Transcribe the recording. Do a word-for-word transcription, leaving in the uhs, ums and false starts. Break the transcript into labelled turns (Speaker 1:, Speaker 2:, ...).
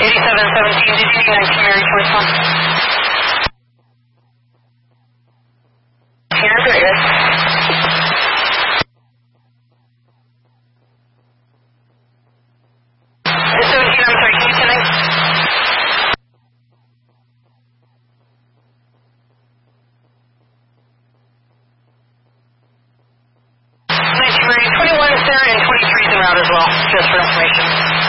Speaker 1: eighty-seven seventeen, did you need itinerary choice one? Here, very good. seventeen, I'm sorry, can you connect? Itinerary twenty-one is there and twenty-three is en route as well, just for information.